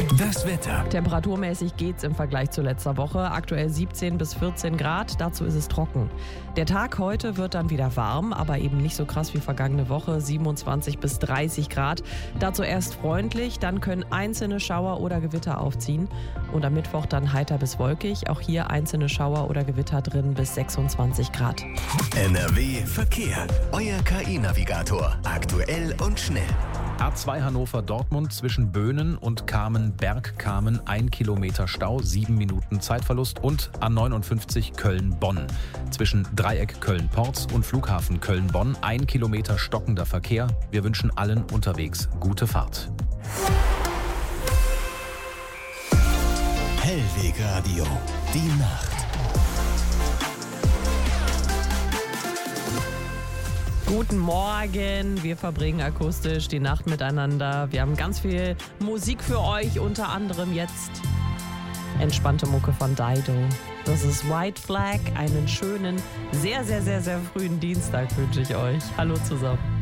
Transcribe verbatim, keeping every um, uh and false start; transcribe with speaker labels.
Speaker 1: Das Wetter.
Speaker 2: Temperaturmäßig geht's im Vergleich zu letzter Woche. Aktuell siebzehn bis vierzehn Grad, dazu ist es trocken. Der Tag heute wird dann wieder warm, aber eben nicht so krass wie vergangene Woche, siebenundzwanzig bis dreißig Grad. Dazu erst freundlich, dann können einzelne Schauer oder Gewitter aufziehen. Und am Mittwoch dann heiter bis wolkig, auch hier einzelne Schauer oder Gewitter drin bis sechsundzwanzig Grad.
Speaker 1: N R W Verkehr. Euer K I-Navigator. Aktuell und schnell.
Speaker 3: A zwei Hannover-Dortmund zwischen Böhnen und Kamen-Bergkamen, ein Kilometer Stau, sieben Minuten Zeitverlust, und A neunundfünfzig Köln-Bonn. Zwischen Dreieck Köln-Porz und Flughafen Köln-Bonn, ein Kilometer stockender Verkehr. Wir wünschen allen unterwegs gute Fahrt.
Speaker 1: Hellwegradio. Die Nacht.
Speaker 2: Guten Morgen, wir verbringen akustisch die Nacht miteinander. Wir haben ganz viel Musik für euch, unter anderem jetzt entspannte Mucke von Dido. Das ist White Flag, einen schönen, sehr, sehr, sehr, sehr frühen Dienstag wünsche ich euch. Hallo zusammen.